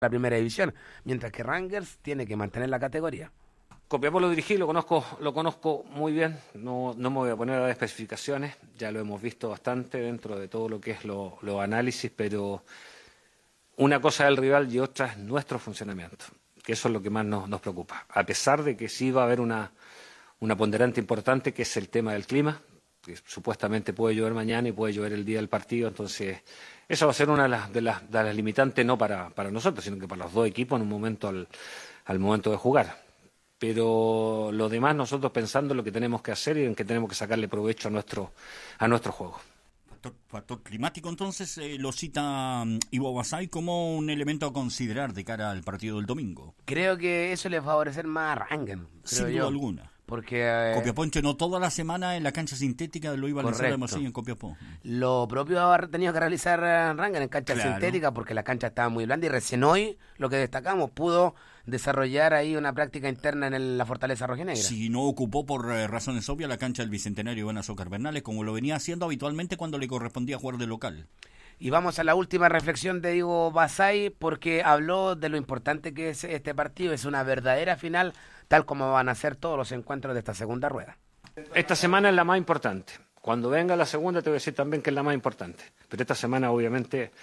la primera división, mientras que Rangers tiene que mantener la categoría. Copiapó lo dirigí, lo conozco muy bien, no me voy a poner a dar especificaciones, ya lo hemos visto bastante dentro de todo lo que es los análisis, pero una cosa es el rival y otra es nuestro funcionamiento, que eso es lo que más nos preocupa, a pesar de que sí va a haber una ponderante importante, que es el tema del clima, que supuestamente puede llover mañana y puede llover el día del partido, entonces eso va a ser una de las limitantes, no para nosotros, sino que para los dos equipos en un momento al momento de jugar. Pero lo demás nosotros pensando en lo que tenemos que hacer y en que tenemos que sacarle provecho a nuestro juego. Factor climático, entonces, lo cita Ivo Basay como un elemento a considerar de cara al partido del domingo. Creo que eso le va a favorecer más a Rangers, sin duda alguna. Porque Copiapó entrenó toda la semana en la cancha sintética de Luis Valenzuela de Mosilla en Copiapó. Lo propio ha tenido que realizar Rangers en cancha sintética porque la cancha estaba muy blanda y recién hoy, lo que destacamos, pudo desarrollar ahí una práctica interna en la Fortaleza Rojinegra. Sí, no ocupó por razones obvias la cancha del Bicentenario Iván Azócar Bernales, como lo venía haciendo habitualmente cuando le correspondía jugar de local. Y vamos a la última reflexión de Ivo Basay, porque habló de lo importante que es este partido. Es una verdadera final, tal como van a ser todos los encuentros de esta segunda rueda. Esta semana es la más importante. Cuando venga la segunda te voy a decir también que es la más importante. Pero esta semana obviamente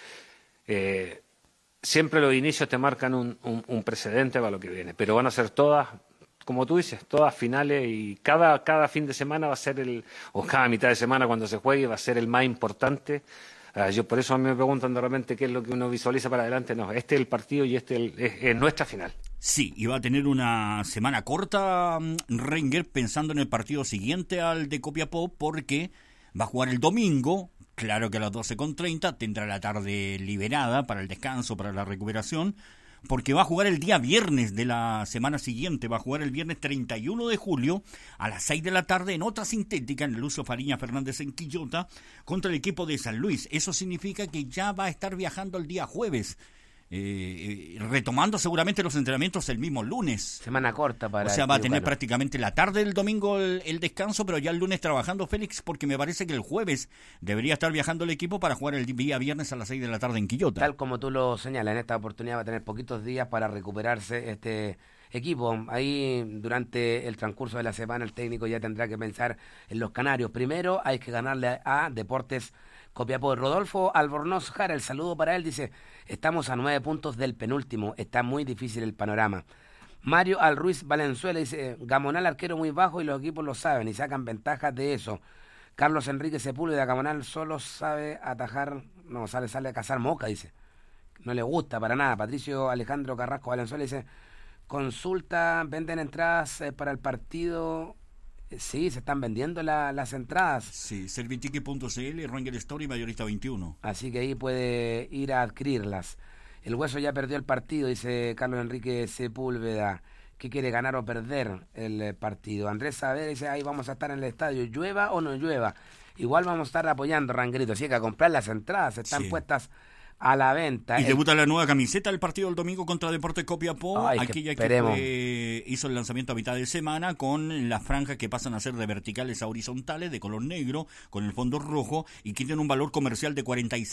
siempre los inicios te marcan un precedente para lo que viene. Pero van a ser todas, como tú dices, todas finales y cada fin de semana va a ser o cada mitad de semana cuando se juegue va a ser el más importante. Yo por eso a mí me preguntan de repente qué es lo que uno visualiza para adelante. No, este es el partido y es nuestra final. Sí, iba a tener una semana corta Rangers pensando en el partido siguiente al de Copiapó, porque va a jugar el domingo, claro que a las 12:30, tendrá la tarde liberada para el descanso, para la recuperación, porque va a jugar el día viernes de la semana siguiente, va a jugar el viernes 31 de julio a las 6 de la tarde en otra sintética en el Lucio Fariña Fernández en Quillota contra el equipo de San Luis. Eso significa que ya va a estar viajando el día jueves, retomando seguramente los entrenamientos el mismo lunes. Semana corta para... O sea, va a tener prácticamente la tarde del domingo el descanso, pero ya el lunes trabajando Félix, porque me parece que el jueves debería estar viajando el equipo para jugar el día viernes a las 6 de la tarde en Quillota. Tal como tú lo señalas, en esta oportunidad va a tener poquitos días para recuperarse este equipo. Ahí durante el transcurso de la semana el técnico ya tendrá que pensar en los canarios. Primero hay que ganarle a Deportes Copiapó. Rodolfo Albornoz Jara, el saludo para él, dice: estamos a 9 puntos del penúltimo, está muy difícil el panorama. Mario Alruiz Valenzuela dice: Gamonal arquero muy bajo y los equipos lo saben y sacan ventajas de eso. Carlos Enrique Sepúlveda, Gamonal solo sabe atajar, no, sale a cazar moca, dice. No le gusta para nada. Patricio Alejandro Carrasco Valenzuela dice: consulta, venden entradas para el partido. Sí, se están vendiendo las entradas. Sí, Servitique.cl, Ranger Story, Mayorista 21. Así que ahí puede ir a adquirirlas. El Hueso ya perdió el partido, dice Carlos Enrique Sepúlveda. ¿Qué quiere, ganar o perder el partido? Andrés Saavedra dice: ahí vamos a estar en el estadio, llueva o no llueva. Igual vamos a estar apoyando, Rangerito. Así que a comprar las entradas, están puestas a la venta. Y debuta la nueva camiseta del partido del domingo contra Deportes Copiapó. Aquella que hizo el lanzamiento a mitad de semana con las franjas que pasan a ser de verticales a horizontales, de color negro, con el fondo rojo, y que tiene un valor comercial de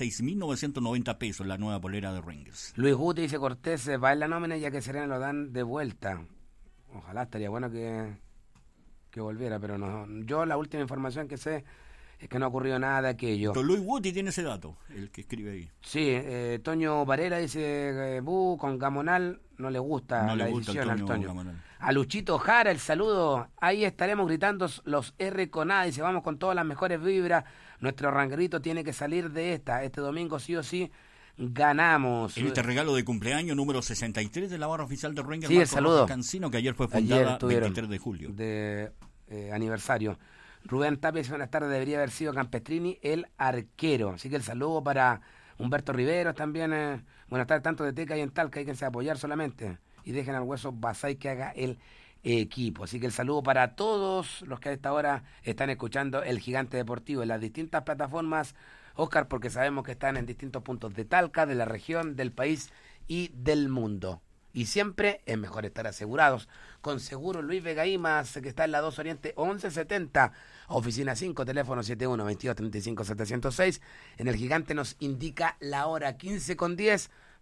46.990 pesos, la nueva polera de Rangers. Luis Guti dice: Cortés va en la nómina ya que Serena lo dan de vuelta. Ojalá, estaría bueno que volviera, pero no. Yo la última información que sé es que no ha ocurrido nada de aquello. Pero Luis Guti tiene ese dato, el que escribe ahí. Sí, Toño Varela dice: con Gamonal no le gusta la decisión al Toño. A Luchito Jara, el saludo. Ahí estaremos gritando los R con A. Dice: vamos con todas las mejores vibras. Nuestro Rangerito tiene que salir de esta. Este domingo sí o sí ganamos. En este regalo de cumpleaños número 63 de la barra oficial de Rangers. Sí, el saludo. Cancino, que ayer fue fundada 23 de julio. De aniversario. Rubén Tapia dice: buenas tardes, debería haber sido Campestrini el arquero. Así que el saludo para Humberto Riveros también. Buenas tardes, tanto de Teca y en Talca, hay que apoyar solamente. Y dejen al Hueso Basay que haga el equipo. Así que el saludo para todos los que a esta hora están escuchando El Gigante Deportivo en las distintas plataformas, Oscar, porque sabemos que están en distintos puntos de Talca, de la región, del país y del mundo. Y siempre es mejor estar asegurados con Seguro Luis Vega Imas, que está en la 2 Oriente 1170, oficina 5, teléfono 71-22-35-706. En El Gigante nos indica la hora 15:10.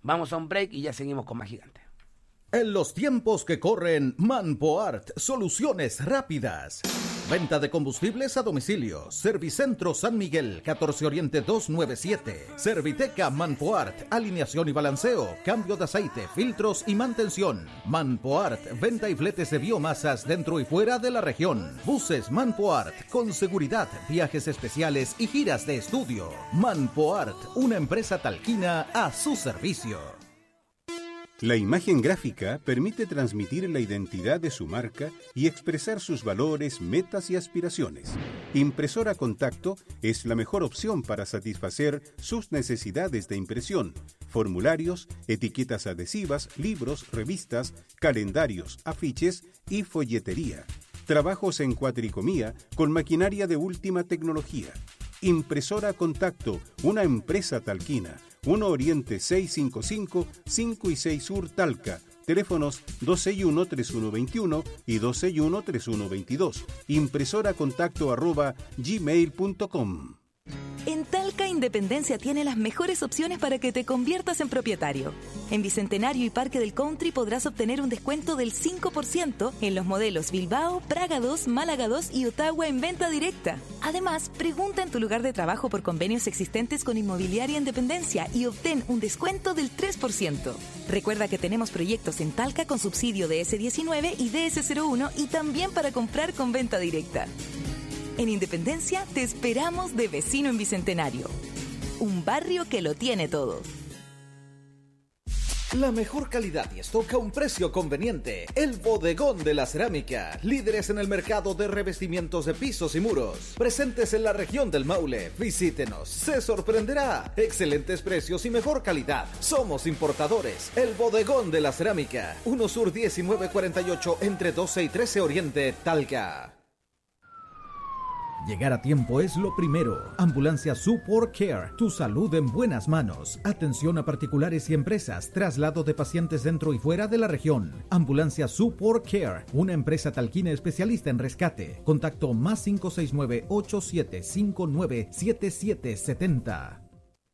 Vamos a un break y ya seguimos con más Gigante. En los tiempos que corren, Manpoart, soluciones rápidas. Venta de combustibles a domicilio. Servicentro San Miguel, 14 Oriente 297. Serviteca Manpoart, alineación y balanceo, cambio de aceite, filtros y mantención. Manpoart, venta y fletes de biomasas dentro y fuera de la región. Buses Manpoart, con seguridad, viajes especiales y giras de estudio. Manpoart, una empresa talquina a su servicio. La imagen gráfica permite transmitir la identidad de su marca y expresar sus valores, metas y aspiraciones. Impresora Contacto es la mejor opción para satisfacer sus necesidades de impresión, formularios, etiquetas adhesivas, libros, revistas, calendarios, afiches y folletería. Trabajos en cuatricomía con maquinaria de última tecnología. Impresora Contacto, una empresa talquina. 1 Oriente 655, 5 y 6 Sur Talca. Teléfonos 261-3121 y 261-3122. impresoracontacto@gmail.com. En Talca Independencia tiene las mejores opciones para que te conviertas en propietario. En Bicentenario y Parque del Country podrás obtener un descuento del 5% en los modelos Bilbao, Praga 2, Málaga 2 y Ottawa en venta directa. Además, pregunta en tu lugar de trabajo por convenios existentes con Inmobiliaria Independencia y obtén un descuento del 3%. Recuerda que tenemos proyectos en Talca con subsidio de DS19 y DS01 y también para comprar con venta directa. En Independencia te esperamos de vecino en Bicentenario. Un barrio que lo tiene todo. La mejor calidad y stock a un precio conveniente. El Bodegón de la Cerámica. Líderes en el mercado de revestimientos de pisos y muros. Presentes en la región del Maule. Visítenos. Se sorprenderá. Excelentes precios y mejor calidad. Somos importadores. El Bodegón de la Cerámica. 1 Sur 1948 entre 12 y 13 Oriente, Talca. Llegar a tiempo es lo primero. Ambulancia Support Care, tu salud en buenas manos. Atención a particulares y empresas, traslado de pacientes dentro y fuera de la región. Ambulancia Support Care, una empresa talquina especialista en rescate. Contacto más 569-8759-7770.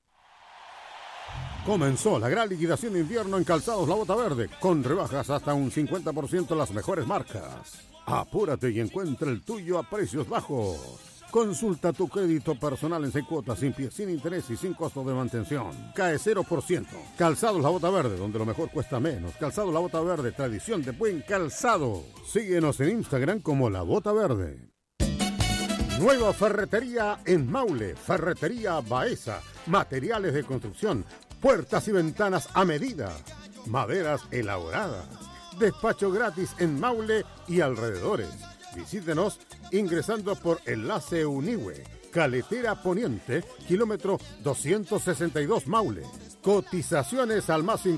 Comenzó la gran liquidación de invierno en Calzados La Bota Verde, con rebajas hasta un 50% en las mejores marcas. Apúrate y encuentra el tuyo a precios bajos. Consulta tu crédito personal en 6 cuotas, sin pie, sin interés y sin costo de mantención. Cae 0%. Calzados La Bota Verde, donde lo mejor cuesta menos. Calzados La Bota Verde, tradición de buen calzado. Síguenos en Instagram como La Bota Verde. Nueva ferretería en Maule. Ferretería Baeza. Materiales de construcción. Puertas y ventanas a medida. Maderas elaboradas. Despacho gratis en Maule y alrededores. Visítenos ingresando por Enlace Unihue, Caletera Poniente, kilómetro 262 Maule. Cotizaciones al más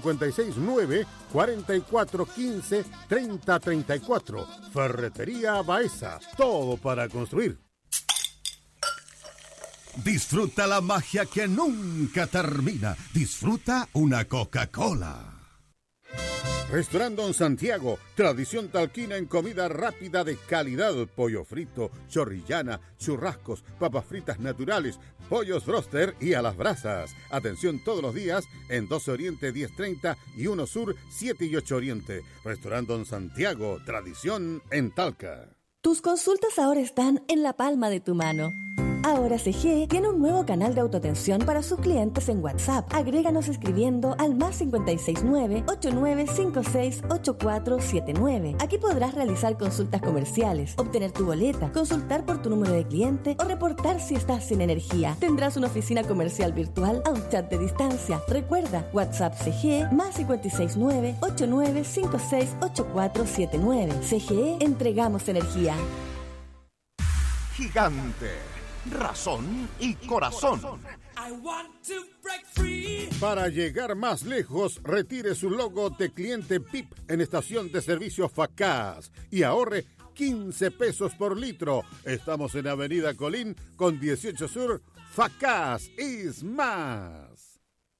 569-4415-3034. Ferretería Baeza, todo para construir. Disfruta la magia que nunca termina. Disfruta una Coca-Cola. Restaurante Don Santiago, tradición talquina en comida rápida de calidad, pollo frito, chorrillana, churrascos, papas fritas naturales, pollos broster y a las brasas. Atención todos los días en 12 Oriente 1030 y 1 Sur 7 y 8 Oriente. Restaurante Don Santiago, tradición en Talca. Tus consultas ahora están en la palma de tu mano. Ahora CGE tiene un nuevo canal de autoatención para sus clientes en WhatsApp. Agréganos escribiendo al más 569-8956-8479. Aquí podrás realizar consultas comerciales, obtener tu boleta, consultar por tu número de cliente o reportar si estás sin energía. Tendrás una oficina comercial virtual a un chat de distancia. Recuerda, WhatsApp CGE más 569-8956-8479. CGE, entregamos energía. Gigante. Razón y corazón. Para llegar más lejos, retire su logo de cliente PIP en estación de servicio Facaz y ahorre 15 pesos por litro. Estamos en Avenida Colín con 18 Sur. Facaz is más.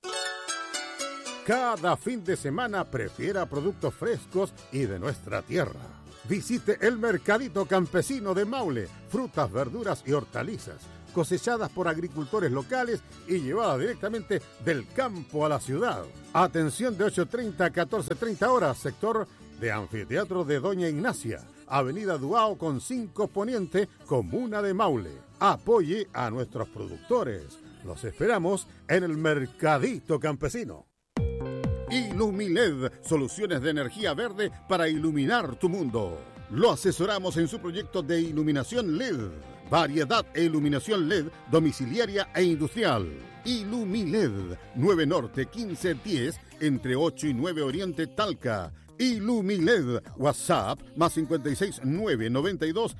Cada fin de semana prefiera productos frescos y de nuestra tierra. Visite el Mercadito Campesino de Maule. Frutas, verduras y hortalizas. cosechadas por agricultores locales y llevadas directamente del campo a la ciudad. Atención de 8:30 a 14:30 horas, sector de Anfiteatro de Doña Ignacia, Avenida Duao con 5 Poniente, Comuna de Maule. Apoye a nuestros productores. Los esperamos en el Mercadito Campesino. Ilumiled, soluciones de energía verde para iluminar tu mundo. Lo asesoramos en su proyecto de iluminación LED. Variedad e iluminación LED domiciliaria e industrial. Ilumiled, 9 Norte 1510, entre 8 y 9 Oriente Talca. Ilumiled, WhatsApp, más 56 992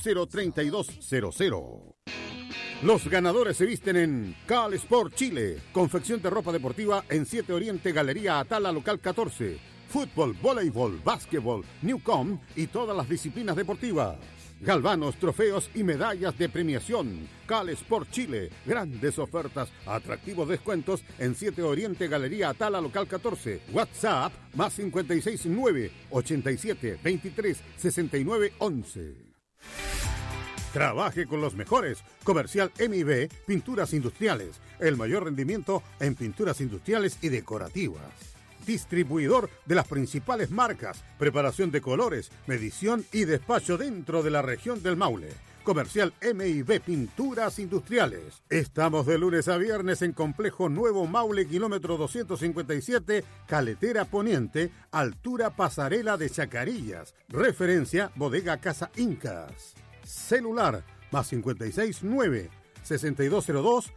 003200. Los ganadores se visten en Cal Sport Chile, confección de ropa deportiva en 7 Oriente, Galería Atala, local 14. Fútbol, voleibol, básquetbol, Newcom y todas las disciplinas deportivas. Galvanos, trofeos y medallas de premiación. Cal Sport Chile, grandes ofertas, atractivos descuentos en 7 Oriente, Galería Atala, local 14. WhatsApp, más 56 9 87 23 69 11. Trabaje con los mejores. Comercial MIB, Pinturas Industriales. El mayor rendimiento en pinturas industriales y decorativas. Distribuidor de las principales marcas. Preparación de colores, medición y despacho dentro de la región del Maule. Comercial MIB Pinturas Industriales. Estamos de lunes a viernes en Complejo Nuevo Maule, kilómetro 257, Caletera Poniente, altura Pasarela de Chacarillas. Referencia Bodega Casa Incas. Celular, más 56 9 6202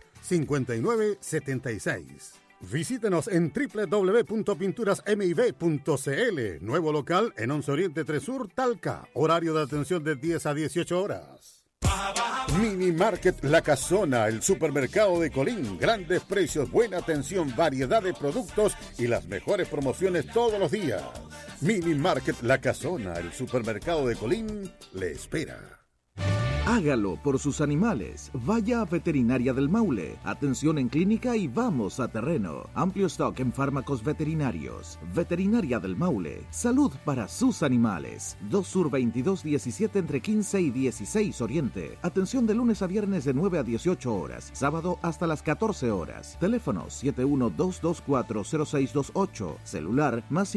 5976. Visítenos en www.pinturasmib.cl. Nuevo local en 11 Oriente 3 Sur, Talca. Horario de atención de 10 a 18 horas. Mini Market La Casona, el supermercado de Colín. Grandes precios, buena atención, variedad de productos y las mejores promociones todos los días. Mini Market La Casona, el supermercado de Colín, le espera. Hágalo por sus animales. Vaya a Veterinaria del Maule. Atención en clínica y vamos a terreno. Amplio stock en fármacos veterinarios. Veterinaria del Maule. Salud para sus animales. 2 Sur 2217 entre 15 y 16 Oriente. Atención de lunes a viernes de 9 a 18 horas. Sábado hasta las 14 horas. Teléfono 712240628. Celular más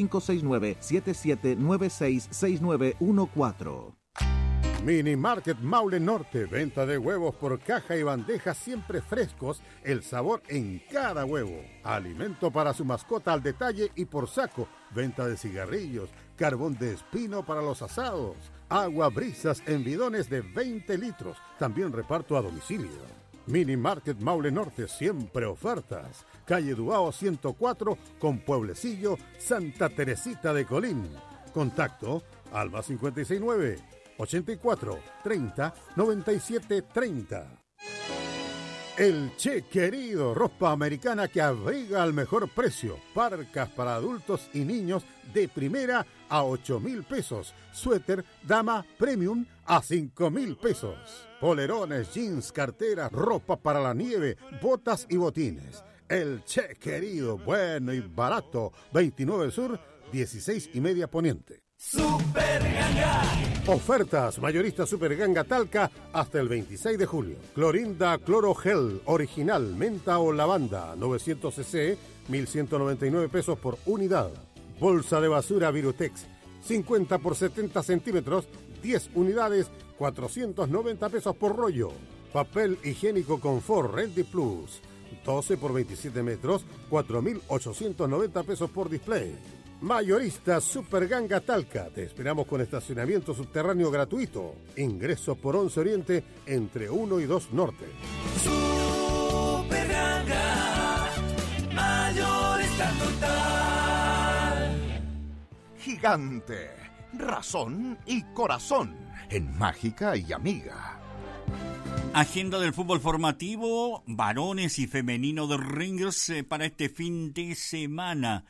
569-7796-6914. Mini Market Maule Norte, venta de huevos por caja y bandejas siempre frescos, el sabor en cada huevo. Alimento para su mascota al detalle y por saco, venta de cigarrillos, carbón de espino para los asados, agua brisas en bidones de 20 litros, también reparto a domicilio. Mini Market Maule Norte, siempre ofertas. Calle Duao 104 con Pueblecillo, Santa Teresita de Colín. Contacto Alba 569 84 30 97 30. El Che Querido, ropa americana que abriga al mejor precio. Parcas para adultos y niños de primera a 8,000 pesos. Suéter dama premium a 5,000 pesos. Polerones, jeans, carteras, ropa para la nieve, botas y botines. El Che Querido, bueno y barato. 29 Sur, 16 y media Poniente. Super Ganga. Ofertas mayorista Super Ganga Talca hasta el 26 de julio. Clorinda Cloro Gel original, menta o lavanda, 900 cc, 1,199 pesos por unidad. Bolsa de basura Virutex, 50 por 70 centímetros, 10 unidades, 490 pesos por rollo. Papel higiénico Confort Rendi Plus, 12 por 27 metros, 4,890 pesos por display. Mayorista Super Ganga Talca. Te esperamos con estacionamiento subterráneo gratuito. Ingreso por 11 Oriente entre 1 y 2 Norte. Super Ganga, mayorista total. Gigante, razón y corazón en Mágica y Amiga. Agenda del fútbol formativo, varones y femenino de Ringers para este fin de semana.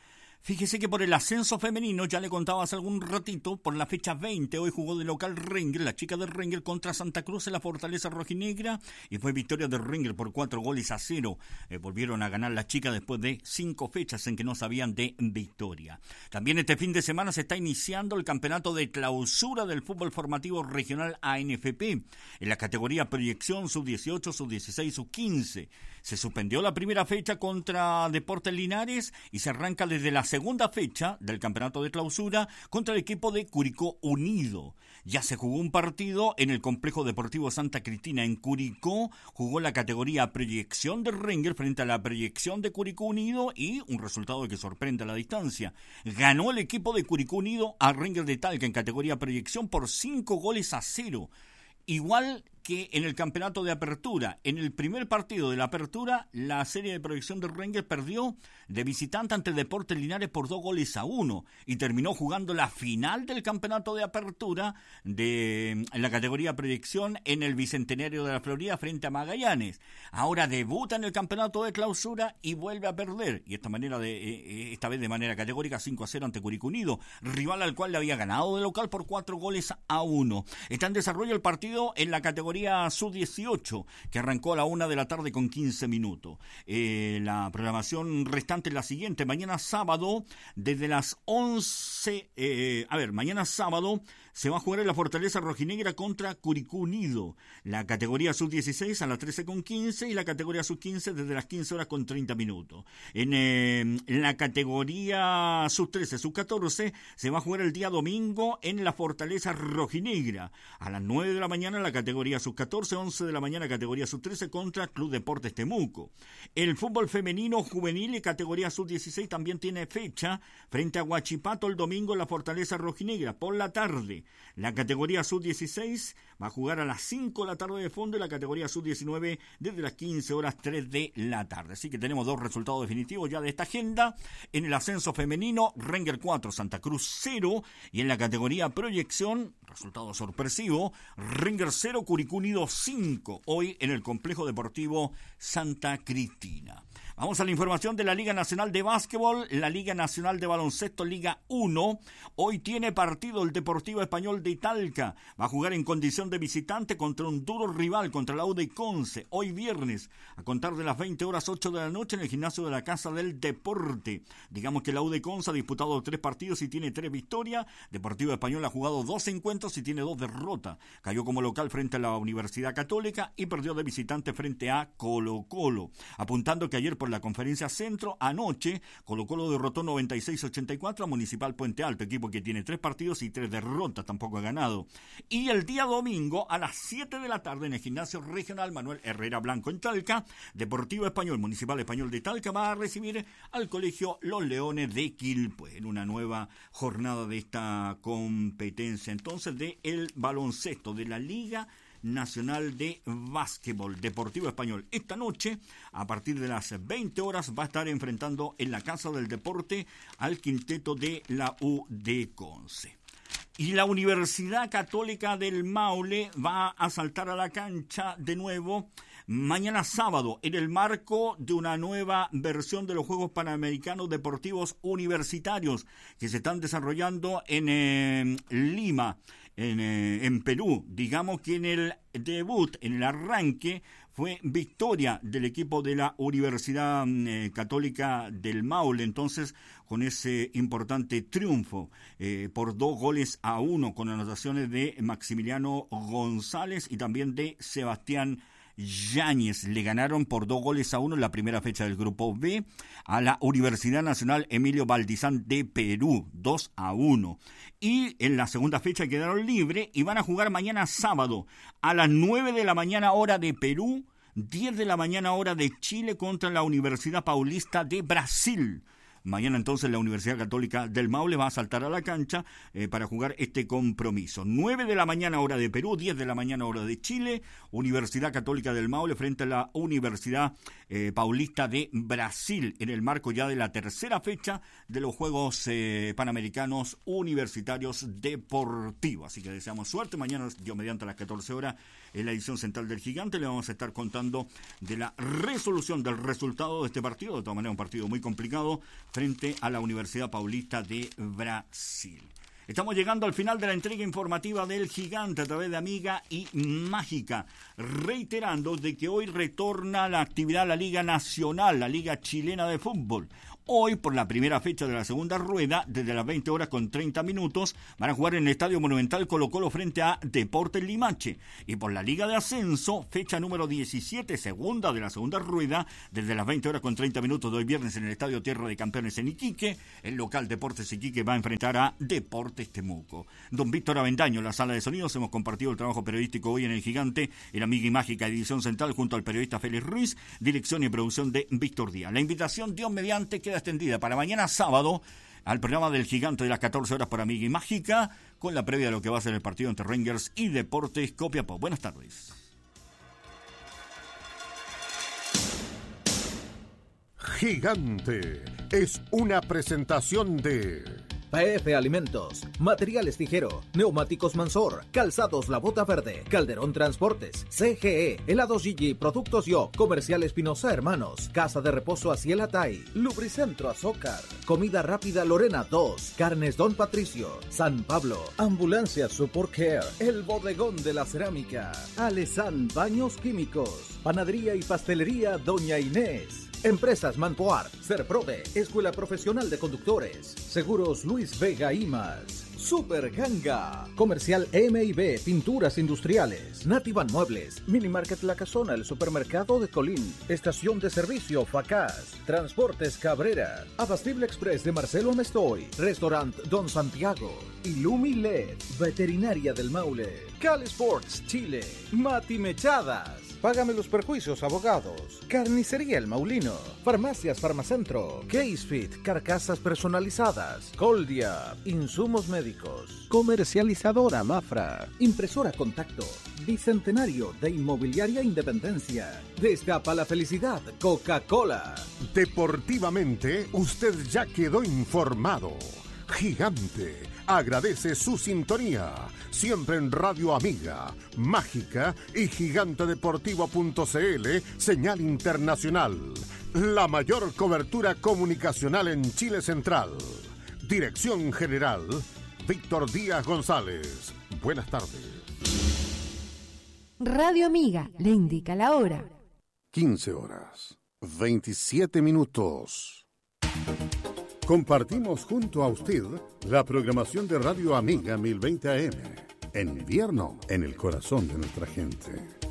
Fíjese que por el ascenso femenino, ya le contaba hace algún ratito, por la fecha 20, hoy jugó de local Rangers, la chica de Rangers contra Santa Cruz en la Fortaleza Rojinegra, y fue victoria de Rangers por 4-0. Volvieron a ganar las chicas después de 5 fechas en que no sabían de victoria. También este fin de semana se está iniciando el campeonato de clausura del fútbol formativo regional ANFP, en la categoría proyección sub-18, sub-16, sub-15. Se suspendió la primera fecha contra Deportes Linares y se arranca desde la segunda fecha del campeonato de clausura contra el equipo de Curicó Unido. Ya se jugó un partido en el Complejo Deportivo Santa Cristina en Curicó, jugó la categoría proyección de Rangers frente a la proyección de Curicó Unido y un resultado que sorprende a la distancia. Ganó el equipo de Curicó Unido a Rangers de Talca en categoría proyección por 5-0. Igual que en el campeonato de apertura. En el primer partido de la apertura, la serie de proyección de Rangers perdió de visitante ante Deportes Linares por 2-1 y terminó jugando la final del campeonato de apertura en la categoría proyección en el Bicentenario de la Florida frente a Magallanes. Ahora debuta en el campeonato de clausura y vuelve a perder, y esta vez de manera categórica 5-0 ante Curicó Unido, rival al cual le había ganado de local por 4-1. Está en desarrollo el partido en la categoría sub-18, que arrancó a la 1:15 p.m. La programación restante es la siguiente: mañana sábado, desde las 11, mañana sábado se va a jugar en la Fortaleza Rojinegra contra Curicó Unido. La categoría sub-16 a las 13:15 y la categoría sub-15 desde las 15:30. En la categoría sub-13, sub-14 se va a jugar el día domingo en la Fortaleza Rojinegra. A las 9 de la mañana la categoría sub-14, 11 de la mañana categoría sub-13 contra Club Deportes Temuco. El fútbol femenino juvenil y categoría sub-16 también tiene fecha frente a Huachipato el domingo en la Fortaleza Rojinegra por la tarde. La categoría sub-16 va a jugar a las 5 de la tarde de fondo y la categoría sub-19 desde las 15:03 de la tarde. Así que tenemos 2 resultados definitivos ya de esta agenda. En el ascenso femenino, Rangers 4, Santa Cruz 0, y en la categoría proyección, resultado sorpresivo, Rangers 0, Curicó Unido 5, hoy en el Complejo Deportivo Santa Cristina. Vamos a la información de la Liga Nacional de Básquetbol, la Liga Nacional de Baloncesto, Liga 1. Hoy tiene partido el Deportivo Español de Talca. Va a jugar en condición de visitante contra un duro rival, contra la U de Conce. Hoy viernes, a contar de las 20:08 de la noche en el gimnasio de la Casa del Deporte. Digamos que la U de Conce ha disputado 3 partidos y tiene 3 victorias. Deportivo Español ha jugado 2 encuentros y tiene 2 derrotas. Cayó como local frente a la Universidad Católica y perdió de visitante frente a Colo-Colo. Apuntando que ayer por la Conferencia Centro, anoche, Colo-Colo derrotó 96-84 a Municipal Puente Alto, equipo que tiene 3 partidos y 3 derrotas, tampoco ha ganado. Y el día domingo, a las 7 de la tarde, en el gimnasio regional Manuel Herrera Blanco en Talca, Deportivo Español, Municipal Español de Talca, va a recibir al colegio Los Leones de Quilpué, en una nueva jornada de esta competencia, entonces, de el baloncesto, de la Liga Nacional de Básquetbol. Deportivo Español esta noche a partir de las 20 horas va a estar enfrentando en la Casa del Deporte al quinteto de la U de Conce. Y la Universidad Católica del Maule va a saltar a la cancha de nuevo mañana sábado en el marco de una nueva versión de los Juegos Panamericanos Deportivos Universitarios que se están desarrollando en Lima, en Perú. Digamos que en el debut, en el arranque, fue victoria del equipo de la Universidad Católica del Maule, entonces con ese importante triunfo por 2-1 con anotaciones de Maximiliano González y también de Sebastián Yáñez. Le ganaron por 2-1 en la primera fecha del Grupo B a la Universidad Nacional Emilio Valdizán de Perú, 2-1. Y en la segunda fecha quedaron libres y van a jugar mañana sábado a las 9 de la mañana hora de Perú, 10 de la mañana hora de Chile contra la Universidad Paulista de Brasil. Mañana entonces la Universidad Católica del Maule va a saltar a la cancha para jugar este compromiso. 9 de la mañana hora de Perú, 10 de la mañana hora de Chile, Universidad Católica del Maule frente a la Universidad Paulista de Brasil, en el marco ya de la tercera fecha de los Juegos Panamericanos Universitarios Deportivos. Así que deseamos suerte. Mañana, Dios mediante, a las 14 horas, en la edición central del Gigante, le vamos a estar contando de la resolución del resultado de este partido. De todas maneras, un partido muy complicado frente a la Universidad Paulista de Brasil. Estamos llegando al final de la entrega informativa del Gigante a través de Amiga y Mágica, reiterando de que hoy retorna la actividad la Liga Nacional, la Liga Chilena de Fútbol. Hoy, por la primera fecha de la segunda rueda, desde las 20 horas con 30 minutos, van a jugar en el Estadio Monumental Colo-Colo frente a Deportes Limache. Y por la Liga de Ascenso, fecha número 17, segunda de la segunda rueda, desde las 20 horas con 30 minutos de hoy viernes en el Estadio Tierra de Campeones en Iquique, el local Deportes Iquique va a enfrentar a Deportes Temuco. Don Víctor Avendaño, en la sala de sonidos, hemos compartido el trabajo periodístico hoy en el Gigante, en Amiga y Mágica, edición central, junto al periodista Félix Ruiz, dirección y producción de Víctor Díaz. La invitación, Dios mediante, queda extendida para mañana sábado al programa del Gigante de las 14 horas por Amiga y Mágica, con la previa de lo que va a ser el partido entre Rangers y Deportes Copiapó. Buenas tardes. Gigante es una presentación de PF Alimentos, Materiales Tijero, Neumáticos Mansor, Calzados La Bota Verde, Calderón Transportes, CGE, Helados Gigi, Productos Yo, Comercial Espinosa Hermanos, Casa de Reposo Aciel Atay, Lubricentro Azócar, Comida Rápida Lorena 2, Carnes Don Patricio, San Pablo, Ambulancia Support Care, El Bodegón de la Cerámica, Alesan Baños Químicos, Panadería y Pastelería Doña Inés, Empresas Manpoar, Serprode, Escuela Profesional de Conductores, Seguros Luis Vega y más. Super Ganga, Comercial M&B, Pinturas Industriales, Nativan Muebles, Mini Market La Casona, el Supermercado de Colín, Estación de Servicio Facaz, Transportes Cabrera, Abastible Express de Marcelo Amestoy, Restaurant Don Santiago, Illumi LED, Veterinaria del Maule, Cali Sports Chile, Mati Mechadas, Págame los Perjuicios Abogados, Carnicería El Maulino, Farmacias Farmacentro, Casefit, Carcasas Personalizadas, Coldia, Insumos Médicos, Comercializadora Mafra, Impresora Contacto, Bicentenario de Inmobiliaria Independencia, Destapa la Felicidad, Coca-Cola. Deportivamente, usted ya quedó informado. Gigante agradece su sintonía, siempre en Radio Amiga, Mágica y gigantedeportivo.cl, señal internacional. La mayor cobertura comunicacional en Chile Central. Dirección General, Víctor Díaz González. Buenas tardes. Radio Amiga le indica la hora. 15 horas, 27 minutos. Compartimos junto a usted la programación de Radio Amiga 1020 AM. En invierno, en el corazón de nuestra gente.